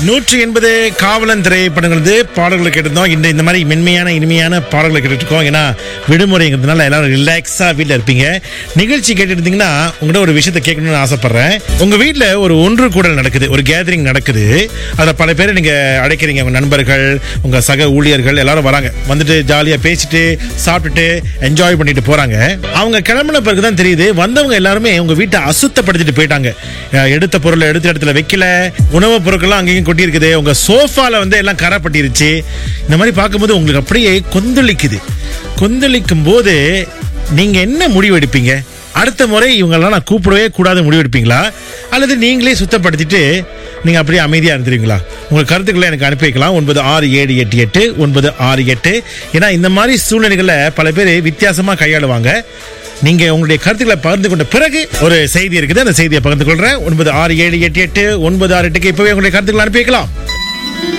180 காவலன் திரைப்படங்களது பாடல்களை கேட்டிருந்தோம். இந்த மாதிரி மென்மையான இனிமையான பாடல்களை கேட்டுட்டு இருக்கோம். ஏன்னா விடுமுறைங்கிறதுனால எல்லாரும் ரிலாக்ஸா வீட்டில் இருப்பீங்க. நிகழ்ச்சி கேட்டு இருந்தீங்கன்னா உங்கள்கிட்ட ஒரு விஷயத்தை கேட்கணும்னு ஆசைப்படுறேன். உங்க வீட்டில் ஒரு ஒன்று கூடல் நடக்குது, ஒரு கேதரிங் நடக்குது. அதில் பல பேரை நீங்க அழைக்கிறீங்க, உங்க நண்பர்கள், உங்க சக ஊழியர்கள் எல்லாரும் வராங்க. வந்துட்டு ஜாலியா பேசிட்டு சாப்பிட்டுட்டு என்ஜாய் பண்ணிட்டு போறாங்க. அவங்க கிளம்பின பிறகுதான் தெரியுது வந்தவங்க எல்லாருமே உங்க வீட்டை அசுத்தப்படுத்திட்டு போயிட்டாங்க. எடுத்த பொருளை எடுத்த இடத்துல வைக்கல, உணவுப் பொருட்கள்லாம் அங்கேயும் கொட்டி இருக்குது, உங்க சோஃபால வந்து எல்லாம் கரை பட்டிருச்சு. இந்த மாதிரி பார்க்கும்போது உங்களுக்கு அப்படியே கொந்தளிக்கும் போது நீங்க என்ன முடிவு எடுப்பீங்க? அடுத்த முறை இவங்கெல்லாம் நான் கூப்பிடவே கூடாது முடிவு எடுப்பீங்களா, அல்லது நீங்களே சுத்தப்படுத்திட்டு நீங்க அப்படியே அமைதியா இருந்துருவீங்களா? உங்க கருத்துக்களை எனக்கு அனுப்பி வைக்கலாம். 96788968. ஏன்னா இந்த மாதிரி சூழ்நிலைகளை பல பேர் வித்தியாசமா கையாளுவாங்க. நீங்க உங்களுடைய கருத்துக்களை பகிர்ந்து கொண்ட பிறகு ஒரு செய்தி இருக்குது, அந்த செய்தியை பகிர்ந்து கொள்றேன். 96788968 இப்பவே உங்களுடைய கருத்துக்களை அனுப்பி வைக்கலாம்.